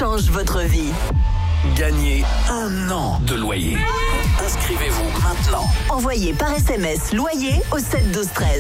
change votre vie. Gagnez 1 an de loyer. Inscrivez-vous maintenant. Envoyez par SMS loyer au 7 12 13.